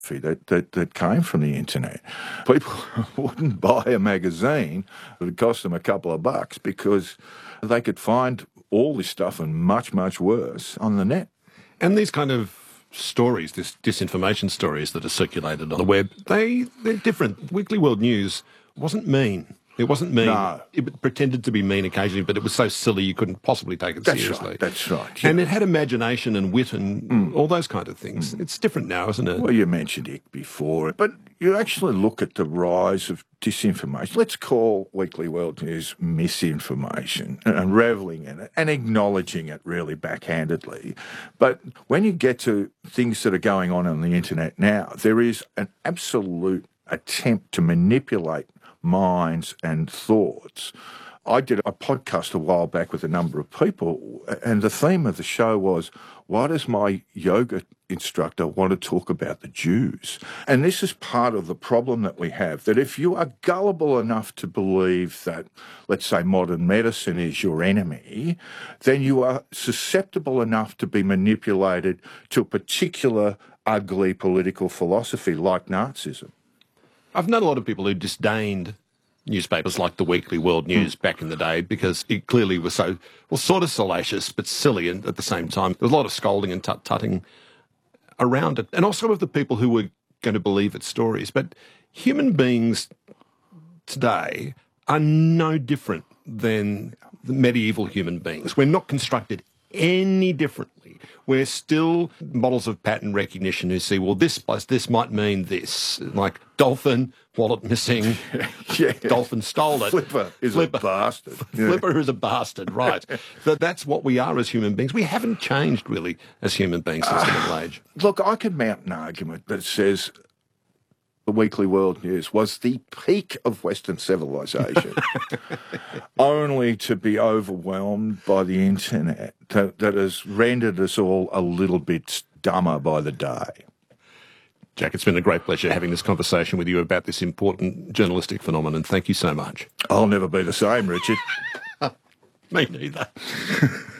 that came from the internet. People wouldn't buy a magazine that would cost them a couple of bucks because they could find all this stuff and much, much worse on the net. And these kind of stories, this disinformation stories that are circulated on the web, they're different. Weekly World News wasn't mean. It wasn't mean. No. It pretended to be mean occasionally, but it was so silly you couldn't possibly take it seriously. That's right. Yeah. And it had imagination and wit and all those kind of things. It's different now, isn't it? Well, you mentioned it before, but you actually look at the rise of disinformation. Let's call Weekly World News misinformation, and reveling in it and acknowledging it really backhandedly. But when you get to things that are going on the internet now, there is an absolute attempt to manipulate minds and thoughts. I did a podcast a while back with a number of people, and the theme of the show was, why does my yoga instructor want to talk about the Jews? And this is part of the problem that we have, that if you are gullible enough to believe that, let's say, modern medicine is your enemy, then you are susceptible enough to be manipulated to a particular ugly political philosophy like Nazism. I've known a lot of people who disdained newspapers like the Weekly World News back in the day because it clearly was sort of salacious but silly, and at the same time there was a lot of scolding and tut-tutting around it. And also of the people who were going to believe its stories. But human beings today are no different than the medieval human beings. We're not constructed any differently. We're still models of pattern recognition who see, well, this plus this might mean this. Like dolphin, wallet missing, Yeah. dolphin stole it. Flipper is a bastard. Flipper is a bastard, right. That's what we are as human beings. We haven't changed really as human beings since the Middle Age. Look, I could mount an argument that says the Weekly World News was the peak of Western civilization, only to be overwhelmed by the internet that has rendered us all a little bit dumber by the day. Jack, it's been a great pleasure having this conversation with you about this important journalistic phenomenon. Thank you so much. I'll never be the same, Richard. Me neither.